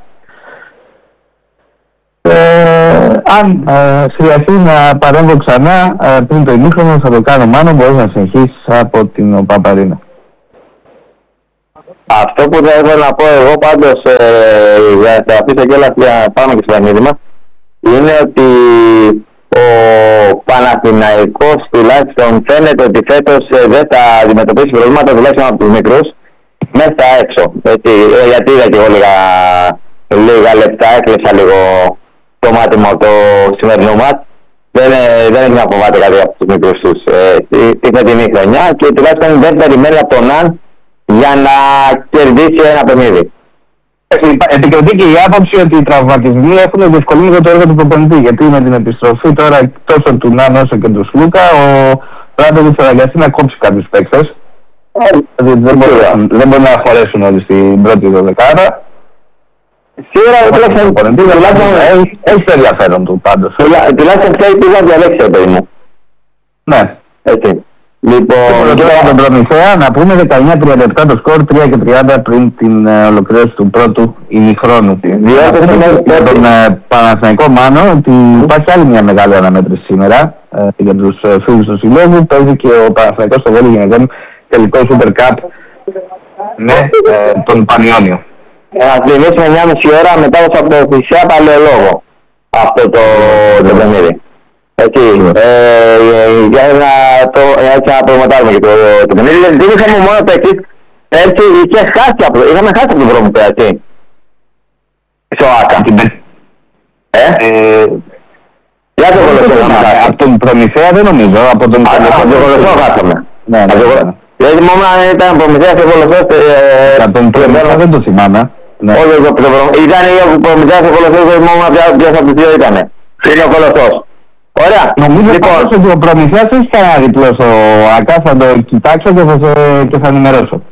Ε, αν ε, χρειαστεί να παρέμβω ξανά ε, πριν το ημίχρονο, θα το κάνω. Μάνο, μπορείς να συνεχίσεις από την Παπαρίνα. Αυτό που θα ήθελα να πω εγώ πάντως, ε, για να αφήσω κιόλας για πάμε και στο παιχνίδι μας, είναι ότι ο Παναθηναϊκός τουλάχιστον φαίνεται ότι φέτος ε, δεν θα αντιμετωπίσει προβλήματα, τουλάχιστον από τους μικρούς, μέσα έξω. Έτσι, ε, γιατί είδα και εγώ λίγα, λίγα λεπτά, έκλεισα λίγο το μάτι μου από το σημερινό μάτ. Δεν, δεν έχει να φοβάται κάτι από τους μικρούς τους ε, τη φετινή χρονιά, και τουλάχιστον δεν περιμένει από τον Αν για να κερδίσει ένα παιχνίδι. Επικρατεί και η άποψη ότι οι τραυματισμοί έχουν διευκολύνει το έργο του προπονητή. Γιατί με την επιστροφή τώρα τόσο του Νάν όσο και του Σλούκα, ο Μπράντοβιτς θα αναγκαστεί να κόψει κάποιους παίκτες. Δεν, δεν μπορεί να χωρέσουν όλοι στην πρώτη δωδεκάρα. Σίγουρα τουλάχιστον έχει το ενδιαφέρον του πάντως. Τουλάχιστον ξέρει τι να διαλέξει, παιδί μου. Ναι. Έτσι. Λοιπόν, τώρα τον Προμηθέα να πούμε δεκαεννιά τριάντα επτά το σκορ, τρία και τριάντα πριν την uh, ολοκλήρωση του πρώτου ημιχρόνου. Διότι για τον uh, Παναθηναϊκό Μάνο ότι υπάρχει άλλη μια μεγάλη αναμέτρηση σήμερα uh, για τους uh, φίλους του συλλόγου. Παίζει και ο Παναθηναϊκός στο βόλεϊ γυναικών τελικό Super Cup με uh, τον Πανιόνιο. Να θυμίσουμε εννιά και μισή ώρα μετά από το Φυσιά Παλαιολόγο αυτό το, το παιχνίδι. Έτσι, ε, για να το προγραμματάρουμε και το, το παιχνίδι. Δεν είχαμε μόνο το εξής, έτσι είχε χάσει από, είχαμε χάσει από τον δρόμο πέρα, έτσι. Στο Άκα. Ε, για το Κολοσσό είχαμε χάσει. Από τον Προμηθέα δεν νομίζω, από τον Κολοσσό χάσαμε. Ναι, ναι. Δηλαδή μόνο αν ήταν Προμηθέα και Κολοσσό... Από τον Προμηθέα δεν το θυμάμαι. Όχι, ήταν ο Προμηθέας και ο Κολοσσός, μόνο ποιος από τους δύο ήτανε. Είναι ο Κολοσσός. Ωραία. Νομίζω λοιπόν ότι ο Προμηθέας έχει κανένα διπλό στο ΑΚΑ, θα το κοιτάξω και θα, σε, και θα ενημερώσω.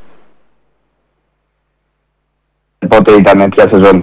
Πότε ήταν, ποια σεζόν.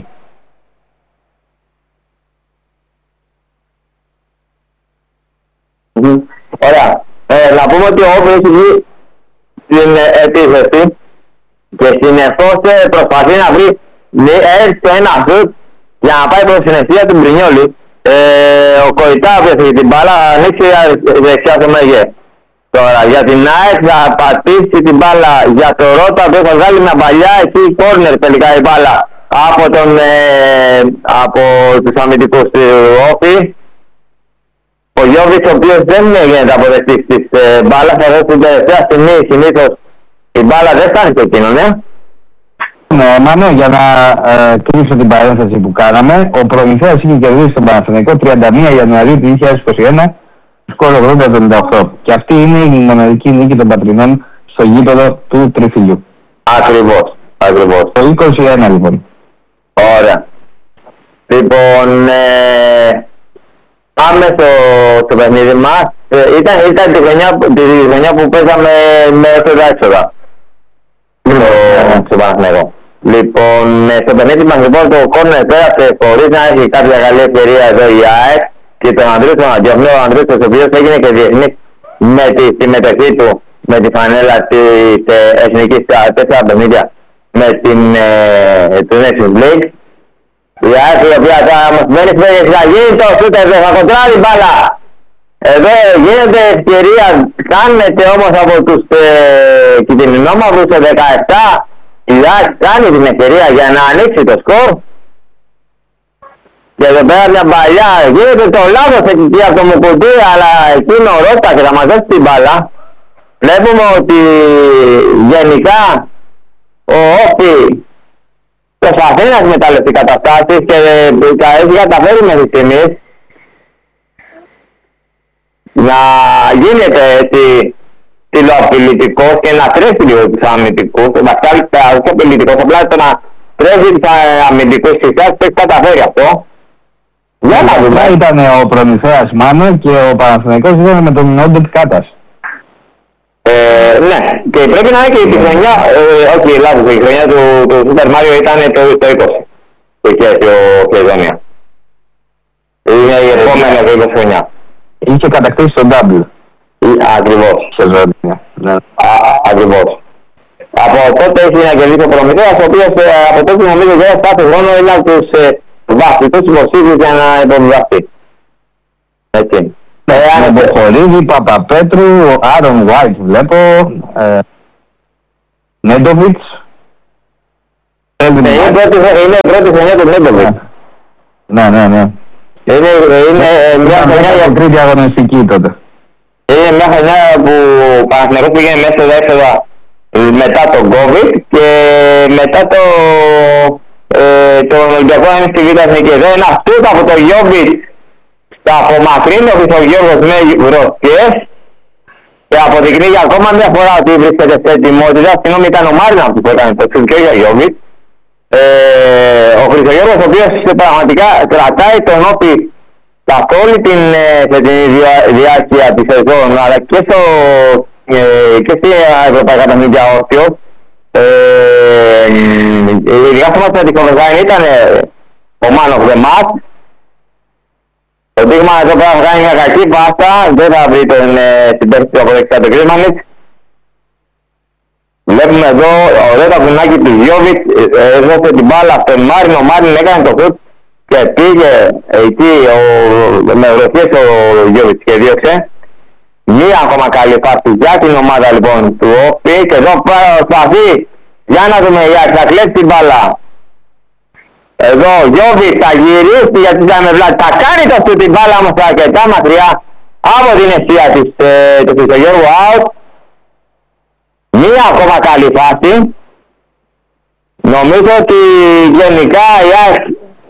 Mm-hmm. Ωραία. Ε, να πούμε ότι ο Όφη έχει βγει στην επίθεση και συνεχώς προσπαθεί να βρει έρθει ένα σουτ για να πάει προς την ευθεία του Μπρινιόλη. Ε, ο Κοϊτά έφτασε την μπάλα, ανοίξει δεξιά στο Μέγε. Τώρα για την ΑΕΚ θα πατήσει την μπάλα για το Ρότα, που θα βγάλει μια παλιά εκεί κόρνερ τελικά η μπάλα από, τον, ε, από τους αμυντικούς του Όφη. Ο Γιώβης, ο οποίος δεν γίνεται αποδεκτής της ε, μπάλας, θα δώσει την τελευταία στιγμή, συνήθως η μπάλα δεν φτάνει στο εκείνο, ναι. Ναι, Μάνο, για να ε, κλείσω την παρένθεση που κάναμε, ο Προμηθέας είχε κερδίσει τον Παναθηναϊκό τριάντα μία Ιανουαρίου του δύο χιλιάδες είκοσι ένα σκορ ογδόντα εβδομήντα οκτώ. Και αυτή είναι η μοναδική νίκη των Πατρινών στο γήπεδο του Τριφυλιού. Ακριβώς, ακριβώς. Το είκοσι ένα λοιπόν. Ωραία. Λοιπόν, ε, πάμε στο, στο παιχνίδι μας. Ε, ήταν ήταν τη, χρονιά, τη χρονιά που παίζαμε με έσοδα έξοδα. Στο Παναθηναϊκό. Λοιπόν, στο παιχνίδι μας λοιπόν το κόρνερ πέρασε χωρίς να έχει κάποια καλή ευκαιρία εδώ η ΑΕΚ και τον Ανδρέου τον Αντιόφλο, ο Ανδρέου ο οποίος έγινε και διεθνής με τη συμμετοχή του με τη φανέλα της ε, εθνικής τέσσερα παιχνίδια με την ε, του Nations League. Η ΑΕΚ η οποία θα μας μένει θα γίνει το σούτ εδώ, θα κοντράρει μπάλα. Εδώ γίνεται ευκαιρία, κάνετε όμως από τους ε, κυτρινόμαυρους σε δεκαεπτά. Η ΑΕΚ κάνει την ευκαιρία για να ανοίξει το σκορ. Και εδώ πέρα μια παλιά, γίνεται το λάθος εκεί από το Μουκουντή, αλλά εκείνο ρώτα και θα μας δώσει την μπάλα. Βλέπουμε ότι γενικά ο Όφη προσπαθεί να εκμεταλλευτεί καταστάσεις και έχει καταφέρει μέχρι στιγμής να γίνεται έτσι τηλεοπηλητικός και να τρέχει λίγο τους αμυντικούς. Βασικά όχι απειλητικός, απλά το να τρέχει τους αμυντικούς συστάσεις που έχει καταφέρει αυτό. Για να δούμε. Ήταν ο Προμηθέας Μάνο και ο Παναθηναϊκός ήταν με τον Όντο Κάτας. Ε, ναι, και πρέπει να είναι και η χρονιά, ε, όχι λάθος, η χρονιά του, του Super Mario ήταν το, το είκοσι, που είχε έρθει ο Χεζόνια. Είναι η επόμενη είκοσι χρονιά. Είχε κατακτήσει τον Double. Ακριβώς. Χεζόνια. Ναι. Ακριβώς. Από τότε έχει να κερδίσει ο Προμηθέας, ο οποίος ε, από τότε νομίζω για κάθε χρόνο είναι από τους ε, βασικούς υποψήφιους για να υποβιβαστεί. Έτσι. Με Μποχορίδη, Παπαπέτρου, Άρον White βλέπω, ε, Νέντοβιτς. Είναι η πρώτη χρονιά του Νέντοβιτς. Ναι, ναι, ναι. Είναι, είναι μια χρονιά για τρίτη αγωνιστική τότε. Είναι μια χρονιά που ο Παναθηναϊκός πήγαινε μέσα στο έξοδα μετά τον COVID και μετά το, ε, τον Ολυμπιακό είναι στη Β' Εθνική. Εδώ είναι αυτό από το Γιόβιτς. Θα απομακρύνει ο Χρυσογιώργος με γροθιές και αποδεικνύει ακόμα μια φορά ότι βρίσκεται σε ετοιμότητα. Συγγνώμη, ήταν ο Μάρινας που έκανε το σουτ και ο Γιώργης. Ε, ο Χρυσογιώργος, ο οποίος πραγματικά κρατάει τον Όφη καθ' όλη την δια, διάρκεια της σεζόν, αλλά και, στο, ε, και στη Ευρωπαϊκά Παιχνίδια όρθιος. Ε, ειδικά στο μάτι με τη Κοβερζάιν ήταν ο Man of the Match. Το δείγμα εδώ πέρα θα κάνει μια κακή πάσα, δεν θα βρει τον συμπέραστη του αποδεξιά του Κρίσμανιτς. Βλέπουμε εδώ ωραίο ταυρουνάκι του Γιώβιτς, έδωσε την μπάλα στον Μάριν, ο Μάριν έκανε το σουτ και πήγε εκεί ο, με γροθιές ο Γιώβιτς και διώξε. Μία ακόμα καλή φάση για την ομάδα λοιπόν του Όφη και εδώ προσπαθεί για να δούμε η Άκη, θα κλέψει την μπάλα. Εδώ ο Γιώβιτς θα γυρίσει γιατί θα με βλάτη, θα κάνει το σου την μπάλα όμως αρκετά μακριά από την αιστεία της ε, του Χρυσογιώργου out. Μία ακόμα καλή φάση. Νομίζω ότι γενικά η ΑΕΚ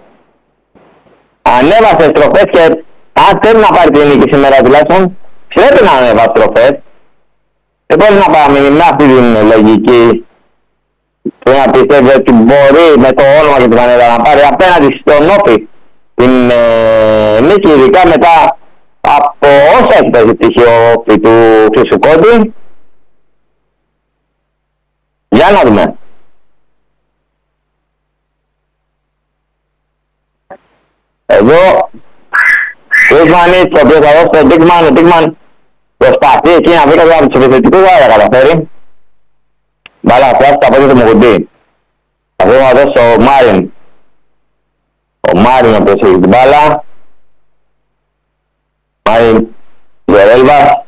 ανέβασε στροφές και αν θέλει να πάρει την νίκη σήμερα τουλάχιστον πρέπει να ανέβασε στροφές. Δεν μπορεί να παραμείνει με αυτή την λογική. Πρέπει να πιστεύει ότι μπορεί με το όνομα και την φανέλα να πάρει απέναντι στον Όφη την ε, νίκη, ειδικά μετά από όσα έχει παίζει τύχη ο Όφη του Χρυσουκόντη. Για να δούμε. Εδώ Κρίσμανιτς, ο οποίος θα δώσει τον Ντίκμαν, ο Ντίκμαν προσπαθεί εκεί να βρει κάποια από τους επιθετικούς, δεν θα καταφέρει. Μπάλα φράσει τα πόδια του Μουκουντή. Θα θέλω να δώσω ο Μάριν. Ο Μάριν ο οποίος έχει την μπάλα. Μάριν Γερέλβας.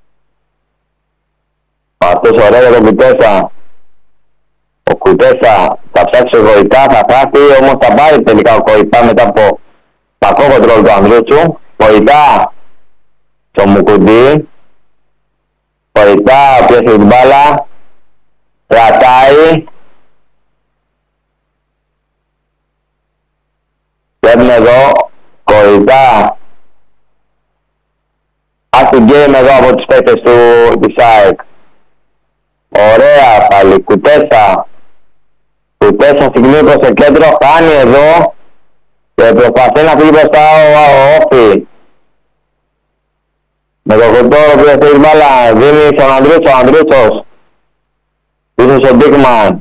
Αυτός ωραίο για τον Κουτέσα. Ο Κουτέσα θα ψάξει ο Γοητά, θα χάσει, όμως θα πάρει τελικά ο Γοητά μετά από κακό κοντρόλ του Ανδρούτσου. Γοητά στο Μουκουντή. Γοητά ο οποίος έχει την μπάλα. Κρατάει. Βλέπουμε εδώ Κοριτά Ας την game εδώ από τους παίκτες του της ΑΕΚ. Ωραία πάλι, Κουτέσα. Κουτέσα συγκλίνει προς το κέντρο, χάνει εδώ και προσπαθεί να φύγει μπροστά ο Όφη. Με το κοντόρο που έχει μπάλα, δίνει στον Ανδρούτσο, ο Ανδρούτσος. Πίσω στον Μπίκμαν.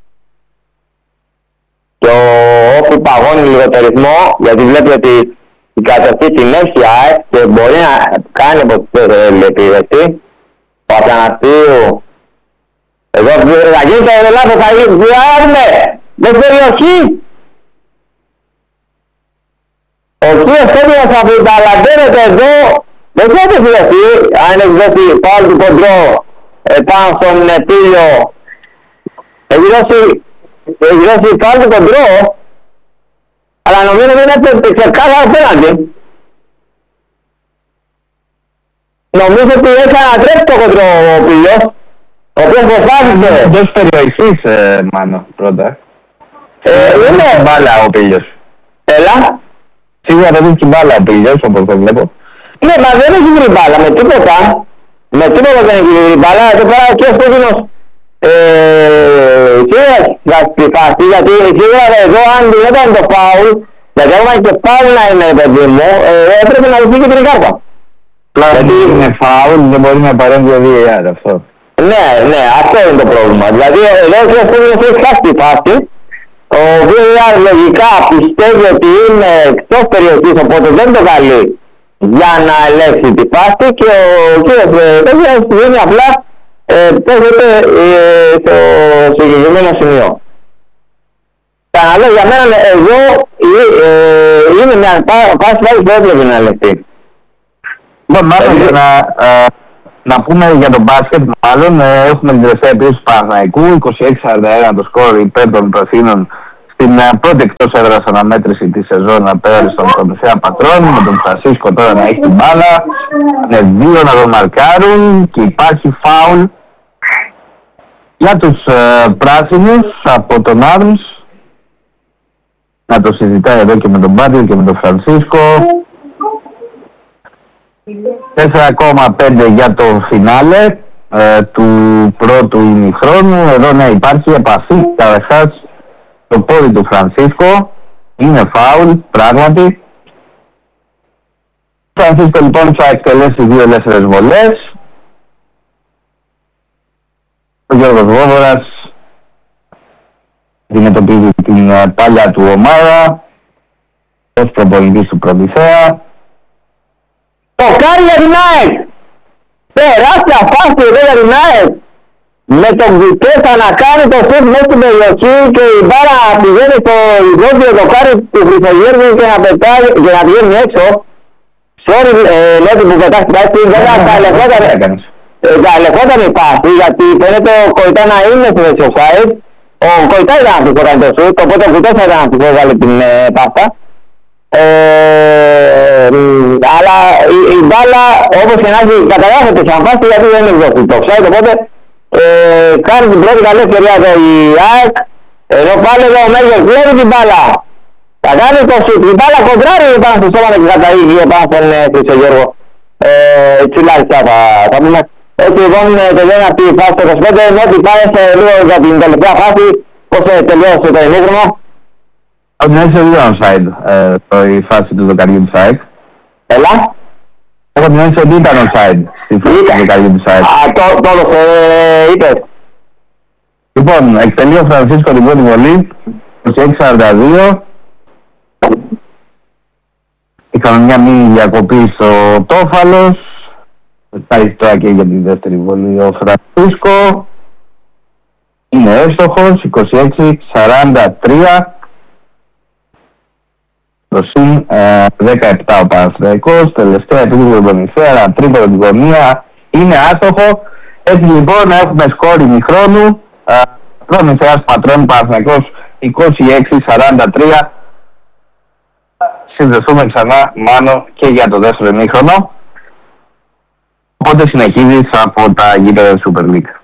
Και ο Όφη παγώνει λίγο το ρυθμό, γιατί βλέπει ότι η κατοχή την έχει ΑΕΚ και μπορεί να κάνει από την επίδεση. Ο Αθανασίου. Εδώ θα γίνει το λάθος, θα γίνει, διάρουμε, με περιοχή. Ο κύριος Κέντρος αφιταλαντέρεται εδώ, δεν ξέρετε περιοχή, αν έχει δώσει πάλι του κοντρό πάνω στον Τίλιο. Έχει δώσει, έχει δώσει πάλι του κοντρό, αλλά νομίζω δεν είναι ξεκάθαρο απέναντι. Νομίζω ότι έχει ανατρέψει το κοντρό ο Πίλιος. Ο οποίος προσπάθησε. Εντός περιοχής, ε, Μάνο, πρώτα. Ε, είναι... μπάλα ο Πίλιος. Έλα. Σίγουρα δεν έχει μπάλα ο Πίλιος, όπως το βλέπω. Ναι, μα δεν έχει βρει μπάλα, με τίποτα. Με τίποτα δεν έχει βρει μπάλα. Εδώ πέρα και ο Στέφινος σίγουρα θα στη φάση, γιατί σίγουρα εδώ αν γινόταν το φάουλ, γιατί ακόμα και φάουλ να είναι, παιδί μου, έπρεπε να δει και την κάρτα. Δηλαδή είναι φάουλ, δεν μπορεί να παρέμβει ο βι έι αρ αυτό. Ναι, ναι, αυτό είναι το πρόβλημα. Δηλαδή εδώ και ο Στέφινος έχει χάσει τη φάση. Ο βι έι αρ λογικά πιστεύει ότι είναι εκτός περιοχής, οπότε δεν το καλεί για να ελέγξει τη φάση και ο κύριος Τέγιας δίνει απλά παίζεται στο συγκεκριμένο σημείο. Ξαναλέω, για μένα εδώ είναι μια φάση πάλι που έπρεπε να ελεγχθεί. Λοιπόν, μάλλον για να, ε, να πούμε για τον μπάσκετ, μάλλον ε, έχουμε την τελευταία επίθεση του Παναθηναϊκού, είκοσι έξι σαράντα ένα το σκορ υπέρ των Πρασίνων στην ε, πρώτη εκτός έδρας αναμέτρηση της σεζόν απέναντι στον Προμηθέα Πατρών, με τον Φρανσίσκο τώρα να έχει την μπάλα, με δύο να τον μαρκάρουν και υπάρχει φάουλ για τους ε, πράσινους από τον Άρμς. Να το συζητάει εδώ και με τον Μπάτιο και με τον Φρανσίσκο. τέσσερα κόμμα πέντε για το φινάλε ε, του πρώτου ημιχρόνου. Εδώ ναι, υπάρχει επαφή καταρχάς το πόδι του Φρανσίσκο. Είναι φάουλ, πράγματι. Ο Φρανσίσκο λοιπόν θα εκτελέσει δύο ελεύθερες βολές. Ο Γιώργος Βόβορας αντιμετωπίζει την παλιά του ομάδα ως προπονητής του Προμηθέα. Το κάνει για την ΑΕΚ! Τεράστια φάση εδώ για την ΑΕΚ! Με τον Κουτέσα να κάνει το σουτ μέσα στην περιοχή και η μπάρα πηγαίνει στο υδρόβιο δοκάρι του Χρυσογέργου και να πετάει και να βγαίνει έξω. Sorry, λέτε που πετάει στην πάση, βέβαια θα ελεγχόταν η πάση, γιατί φαίνεται ο Κοϊτά να είναι στο δεξιό side. Ο Κοϊτά ήταν αυτός που έκανε το σουτ, οπότε ο Κουτέσα ήταν αυτός που έβαλε την πάσα. Ε, αλλά η, η μπάλα όπως και να έχει καταγράφεται σαν φάση γιατί δεν είναι δώσει το offside, οπότε ε, κάνει την πρώτη καλή ευκαιρία εδώ η ΑΕΚ, ενώ πάλι εδώ ο Μέγιος βλέπει την μπάλα, θα κάνει το σουτ, η μπάλα κοντράρει πάνω στο σώμα και καταίγει πάνω στον Χρυσογέργο, ε, τσιλάριστα θα, θα πούμε. Έτσι λοιπόν τελειώνει αυτή η φάση το είκοσι πέντε, ενώ ότι πάει σε λίγο για την τελευταία φάση, πώς τελειώσει το ημίχρονο. Από την έξω δύο onside η φάση του δοκαριού της ΑΕΚ. Έλα. Από την έξω ότι ήταν onside στη φάση του δοκαριού της ΑΕΚ. Α, το έδωσε, είπες. Λοιπόν, εκτελεί ο Φρανσίσκο την πρώτη βολή, είκοσι έξι σαράντα δύο. Είχαμε μια μήνυ διακοπή στο Τόφαλος. Πάει τώρα και για τη δεύτερη βολή ο Φρανσίσκο. Είναι εύστοχος, είκοσι έξι σαράντα τρία. Το συν ε, δεκαεπτά ο Παναθηναϊκός, τελευταία επίθεση του Προμηθέα, τρίποδο την γωνία, είναι άστοχο. Έτσι λοιπόν έχουμε σκόρ ημιχρόνου, ε, Προμηθέας Πατρών Παναθηναϊκός είκοσι έξι σαράντα τρία. Συνδεθούμε ξανά Μάνο και για το δεύτερο ημίχρονο. Οπότε συνεχίζεις από τα γήπεδα Super League.